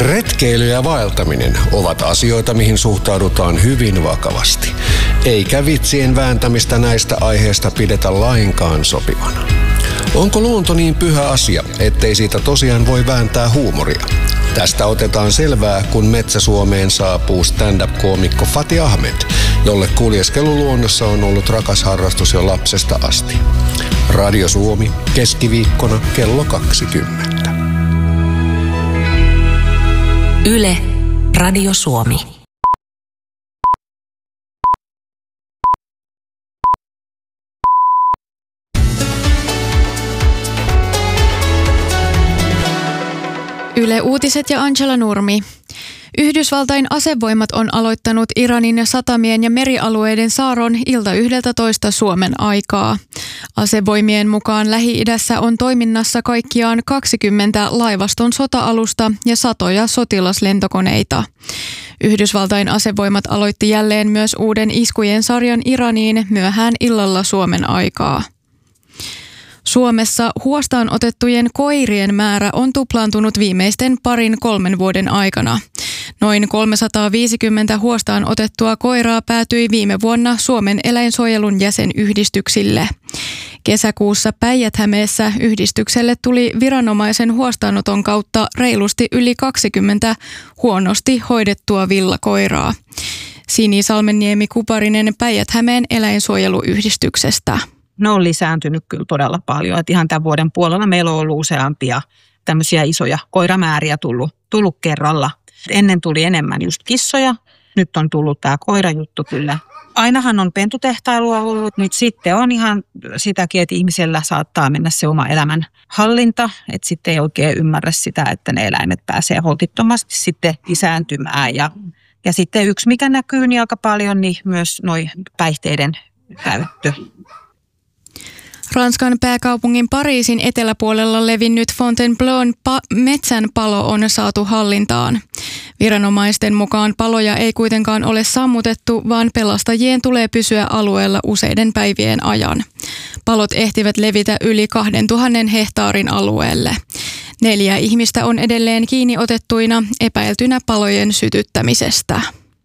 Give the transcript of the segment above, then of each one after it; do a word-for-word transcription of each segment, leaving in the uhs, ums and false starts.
Retkeily ja vaeltaminen ovat asioita, mihin suhtaudutaan hyvin vakavasti. Eikä vitsien vääntämistä näistä aiheista pidetä lainkaan sopivana. Onko luonto niin pyhä asia, ettei siitä tosiaan voi vääntää huumoria? Tästä otetaan selvää, kun Metsä-Suomeen saapuu stand-up-koomikko Fatih Ahmed, jolle kuljeskelu luonnossa on ollut rakas harrastus jo lapsesta asti. Radio Suomi, keskiviikkona kello kaksikymmentä. Yle, Radio Suomi. Yle Uutiset ja Angela Nurmi. Yhdysvaltain asevoimat on aloittanut Iranin satamien ja merialueiden saaron ilta yhdeltätoista Suomen aikaa. Asevoimien mukaan Lähi-idässä on toiminnassa kaikkiaan kaksikymmentä laivaston sota-alusta ja satoja sotilaslentokoneita. Yhdysvaltain asevoimat aloitti jälleen myös uuden iskujen sarjan Iraniin myöhään illalla Suomen aikaa. Suomessa huostaan otettujen koirien määrä on tuplaantunut viimeisten parin kolmen vuoden aikana. Noin kolmesataaviisikymmentä huostaan otettua koiraa päätyi viime vuonna Suomen eläinsuojelun jäsenyhdistyksille. Kesäkuussa Päijät-Hämeessä yhdistykselle tuli viranomaisen huostaanoton kautta reilusti yli kaksikymmentä huonosti hoidettua villakoiraa. Sini Salmenniemi-Kuparinen Päijät-Hämeen eläinsuojeluyhdistyksestä. Ne on lisääntynyt kyllä todella paljon. Että ihan tämän vuoden puolella meillä on ollut useampia tämmöisiä isoja koiramääriä tullut, tullut kerralla. Ennen tuli enemmän just kissoja. Nyt on tullut tämä koirajuttu kyllä. Ainahan on pentutehtailua ollut. Nyt sitten on ihan sitäkin, että ihmisellä saattaa mennä se oma elämän hallinta. Että sitten ei oikein ymmärrä sitä, että ne eläimet pääsee holtittomasti sitten lisääntymään. Ja, ja sitten yksi, mikä näkyy niin aika paljon, niin myös noi päihteiden käyttö. Ranskan pääkaupungin Pariisin eteläpuolella levinnyt Fontainebleaun pa- metsänpalo on saatu hallintaan. Viranomaisten mukaan paloja ei kuitenkaan ole sammutettu, vaan pelastajien tulee pysyä alueella useiden päivien ajan. Palot ehtivät levitä yli kahdentuhannen hehtaarin alueelle. Neljä ihmistä on edelleen kiinni otettuina epäiltynä palojen sytyttämisestä.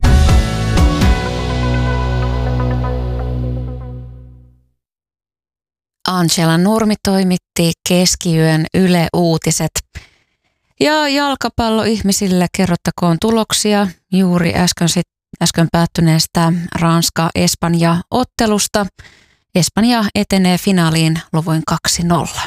Angela Nurmi toimitti keskiyön Yle Uutiset. Ja jalkapalloihmisille kerrottakoon tuloksia juuri äsken, sit, äsken päättyneestä Ranska-Espanja-ottelusta. Espanja etenee finaaliin luvuin kaksi nolla.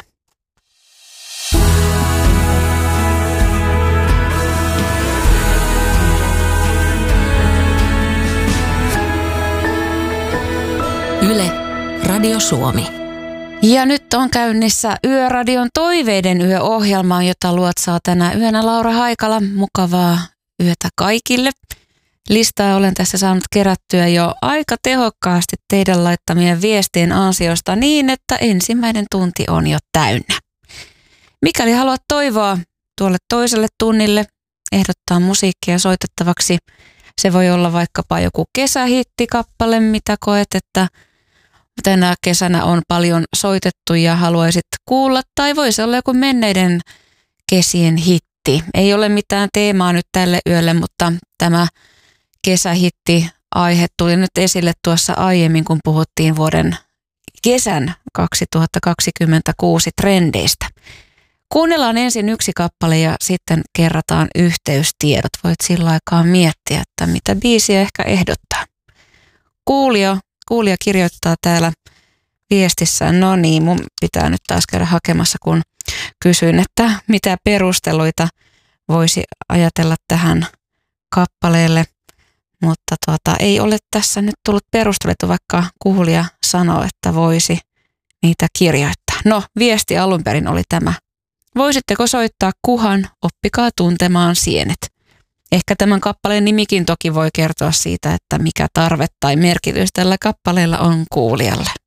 Yle, Radio Suomi. Ja nyt on käynnissä Yöradion toiveiden yöohjelma, jota luotsaa tänä yönä Laura Haikala. Mukavaa yötä kaikille. Listaa olen tässä saanut kerättyä jo aika tehokkaasti teidän laittamien viestien ansiosta niin, että ensimmäinen tunti on jo täynnä. Mikäli haluat toivoa tuolle toiselle tunnille, ehdottaa musiikkia soitettavaksi. Se voi olla vaikkapa joku kesähittikappale, mitä koet, että tänä kesänä on paljon soitettu ja haluaisit kuulla, tai voisi olla joku menneiden kesien hitti. Ei ole mitään teemaa nyt tälle yölle, mutta tämä kesähitti-aihe tuli nyt esille tuossa aiemmin, kun puhuttiin vuoden kesän kaksituhattakaksikymmentäkuusi trendeistä. Kuunnellaan ensin yksi kappale ja sitten kerrataan yhteystiedot. Voit sillä aikaa miettiä, että mitä biisiä ehkä ehdottaa. Kuulija Kuulija kirjoittaa täällä viestissään, no niin, mun pitää nyt taas käydä hakemassa, kun kysyin, että mitä perusteluita voisi ajatella tähän kappaleelle. Mutta tuota, ei ole tässä nyt tullut perusteluita, vaikka kuulija sanoo, että voisi niitä kirjoittaa. No, viesti alun perin oli tämä. Voisitteko soittaa Kuhan, oppikaa tuntemaan sienet? Ehkä tämän kappaleen nimikin toki voi kertoa siitä, että mikä tarve tai merkitys tällä kappaleella on kuulijalle.